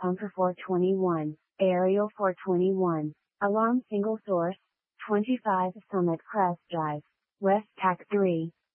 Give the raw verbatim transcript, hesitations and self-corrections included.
Pumper four twenty-one, Aerial four twenty-one, Alarm single source, twenty-five Summit Crest Drive, West Tac three,